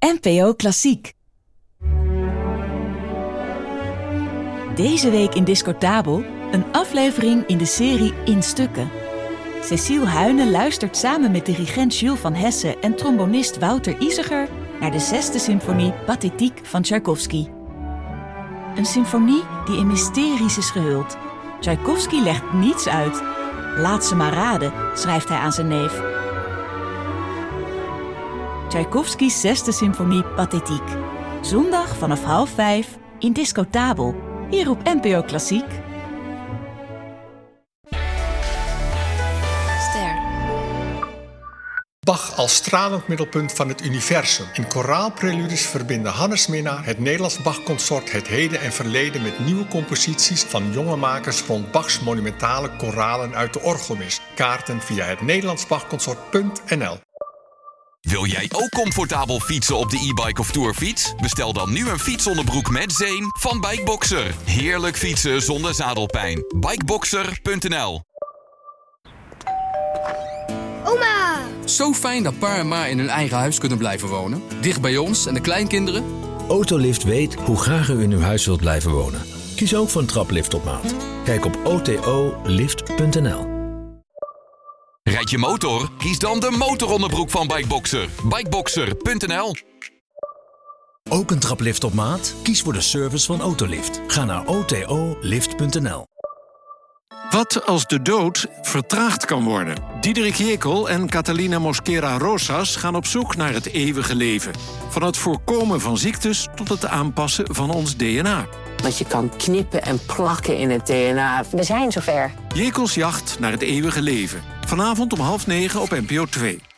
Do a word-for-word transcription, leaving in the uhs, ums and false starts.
N P O Klassiek. Deze week in Discotabel een aflevering in de serie In Stukken. Cecile Huyne luistert samen met dirigent Jules van Hesse en trombonist Wouter Iziger naar de zesde symfonie Pathétique van Tchaikovsky. Een symfonie die in mysteries is gehuld. Tchaikovsky legt niets uit. Laat ze maar raden, schrijft hij aan zijn neef. Tchaikovsky's zesde symfonie Pathétique. Zondag vanaf half vijf in Discotabel. Hier op N P O Klassiek. Ster. Bach als stralend middelpunt van het universum. In koraalpreludes verbinden Hannes Minnaar, het Nederlands Bach-consort, het heden en verleden met nieuwe composities van jonge makers rond Bachs monumentale koralen uit de orgelmis. Kaarten via het nederlands bachconsort punt n l. Wil jij ook comfortabel fietsen op de e-bike of tourfiets? Bestel dan nu een fietsonderbroek met zeem van Bikeboxer. Heerlijk fietsen zonder zadelpijn. Bikeboxer punt n l. Oma! Zo fijn dat pa en ma in hun eigen huis kunnen blijven wonen. Dicht bij ons en de kleinkinderen. Autolift weet hoe graag u in uw huis wilt blijven wonen. Kies ook voor een traplift op maat. Kijk op o t o lift punt n l. Rijd je motor? Kies dan de motoronderbroek van Bikeboxer. Bikeboxer punt n l. Ook een traplift op maat? Kies voor de service van Autolift. Ga naar o t o lift punt n l. Wat als de dood vertraagd kan worden? Diederik Jekyll en Catalina Mosquera Rosas gaan op zoek naar het eeuwige leven. Van het voorkomen van ziektes tot het aanpassen van ons D N A. Want je kan knippen en plakken in het D N A. We zijn zover. Jekylls jacht naar het eeuwige leven. Vanavond om half negen op N P O twee.